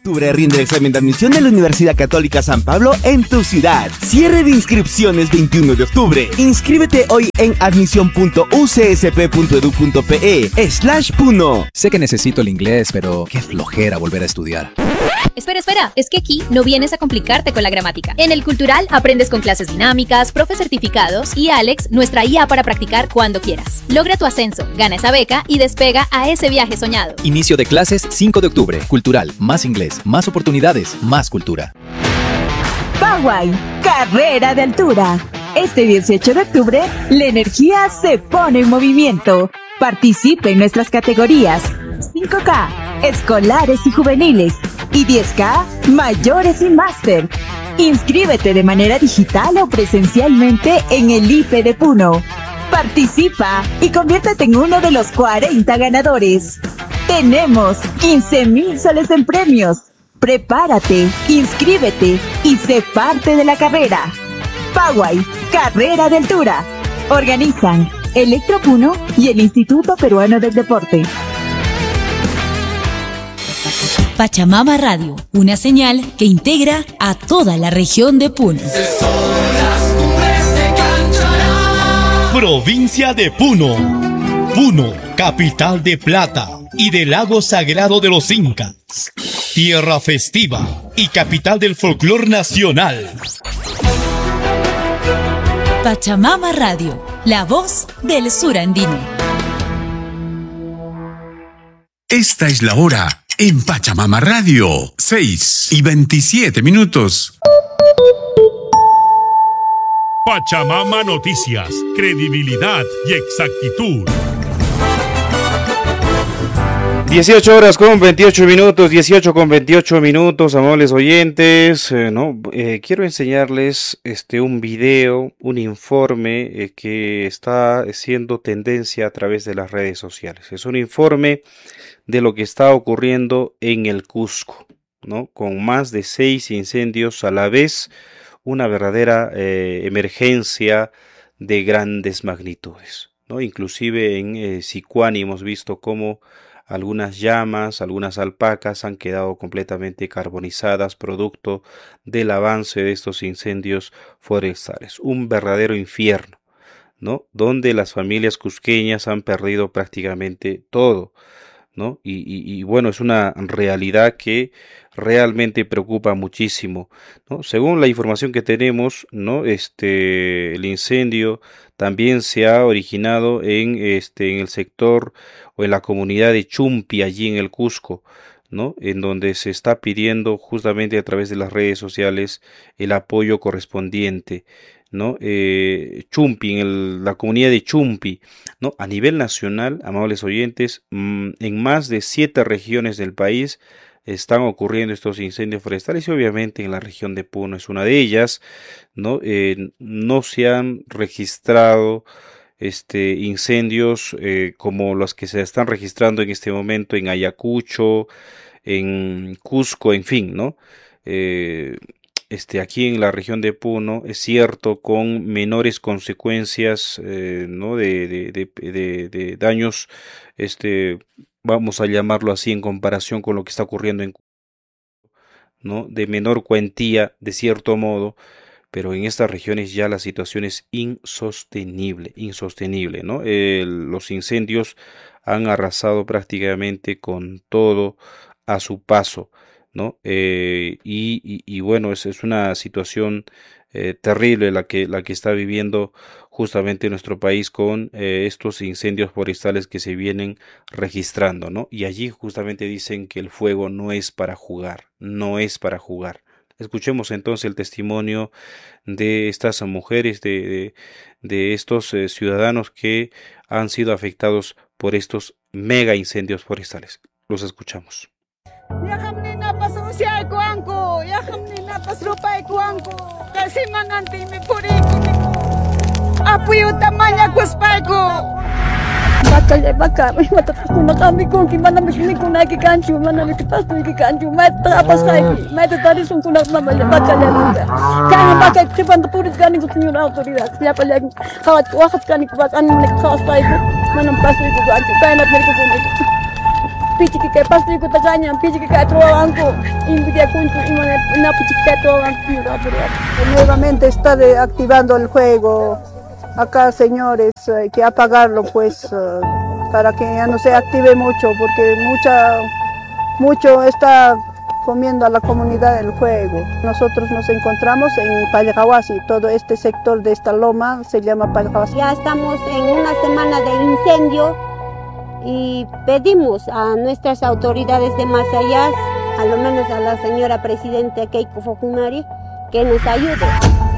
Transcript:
Octubre rinde el examen de admisión de la Universidad Católica San Pablo en tu ciudad. Cierre de inscripciones 21 de octubre. Inscríbete hoy en admisión.ucsp.edu.pe/puno. Sé que necesito el inglés, pero qué flojera volver a estudiar. Espera, es que aquí no vienes a complicarte con la gramática. En el Cultural aprendes con clases dinámicas, profes certificados y Alex, nuestra IA para practicar cuando quieras. Logra tu ascenso, gana esa beca y despega a ese viaje soñado. Inicio de clases 5 de octubre. Cultural, más inglés, más oportunidades, más cultura. Poway, carrera de altura. Este 18 de octubre, la energía se pone en movimiento. Participe en nuestras categorías 5K, escolares y juveniles, y 10K, mayores y máster. Inscríbete de manera digital o presencialmente en el IPE de Puno. Participa y conviértete en uno de los 40 ganadores. Tenemos 15,000 soles en premios. Prepárate, inscríbete y sé parte de la carrera. Poway, carrera de altura. Organizan Electro Puno y el Instituto Peruano del Deporte. Pachamama Radio, una señal que integra a toda la región de Puno. Provincia de Puno. Puno, capital de plata y del lago sagrado de los incas. Tierra festiva y capital del folclor nacional. Pachamama Radio, la voz del sur andino. Esta es la hora en Pachamama Radio, 6:27. Pachamama Noticias, credibilidad y exactitud. 18:28, amables oyentes. Quiero enseñarles un video, un informe que está siendo tendencia a través de las redes sociales. Es un informe de lo que está ocurriendo en el Cusco, ¿no? Con más de 6 incendios a la vez, una verdadera emergencia de grandes magnitudes, ¿no? Inclusive en Sicuani hemos visto cómo algunas llamas, algunas alpacas han quedado completamente carbonizadas producto del avance de estos incendios forestales. Un verdadero infierno, ¿no? Donde las familias cusqueñas han perdido prácticamente todo, ¿no? Y bueno, es una realidad que realmente preocupa muchísimo, ¿no? Según la información que tenemos, ¿no? El incendio también se ha originado en el sector o en la comunidad de Chumpi, allí en el Cusco, ¿no? En donde se está pidiendo justamente a través de las redes sociales el apoyo correspondiente, ¿no? Chumpi, en la comunidad de Chumpi, ¿no? A nivel nacional, amables oyentes, en más de 7 regiones del país están ocurriendo estos incendios forestales y obviamente en la región de Puno es una de ellas, ¿no? No se han registrado incendios como los que se están registrando en este momento en Ayacucho, en Cusco, en fin, ¿no? Aquí en la región de Puno, es cierto, con menores consecuencias, ¿no? de daños, vamos a llamarlo así, en comparación con lo que está ocurriendo en Cuba, ¿no? De menor cuantía, de cierto modo, pero en estas regiones ya la situación es insostenible, ¿no? Los incendios han arrasado prácticamente con todo a su paso, ¿no? Y bueno, es una situación terrible la que está viviendo justamente nuestro país con estos incendios forestales que se vienen registrando, ¿no? Y allí justamente dicen que el fuego no es para jugar, no es para jugar. Escuchemos entonces el testimonio de estas mujeres, de estos ciudadanos que han sido afectados por estos mega incendios forestales. Los escuchamos. Apoyo tamaña cuespaco. Bakar, matatuna kami kung kimana mikni kuna ki kanchu, mana mikipas tu ki kanchu, mata pas kai, mata tadi sung kuna mama le bakale mata. Kaya bakal kipan tu purit kani ku tunyo na autoridad. Siapa lagi kawat wakat kani ku pas an nek khas pai ku, manam pas tu kanchu, kaya nat mereka kuna. pichi que pasa y kutaña pichi que cae banco invidia kuntu y una pichi que cae nuevamente está activando el juego. Acá, señores, hay que apagarlo pues para que ya no se active mucho, porque mucho está comiendo a la comunidad el juego. Nosotros nos encontramos en Pallacahuasi, todo este sector de esta loma se llama Pallacahuasi. Ya estamos en una semana de incendio y pedimos a nuestras autoridades de Masayas, a lo menos a la señora presidenta Keiko Fujimori, que nos ayude.